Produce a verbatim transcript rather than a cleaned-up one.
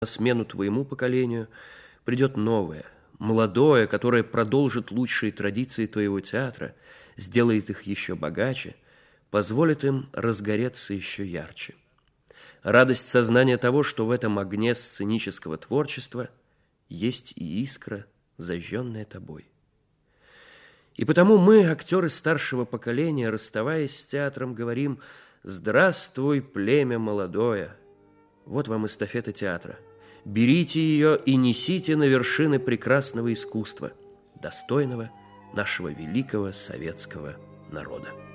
На смену твоему поколению придет новое, молодое, которое продолжит лучшие традиции твоего театра, сделает их еще богаче, позволит им разгореться еще ярче. Радость сознания того, что в этом огне сценического творчества есть и искра, зажженная тобой. И потому мы, актеры старшего поколения, расставаясь с театром, говорим: «Здравствуй, племя молодое! Вот вам эстафета театра. Берите ее и несите на вершины прекрасного искусства, достойного нашего великого советского народа».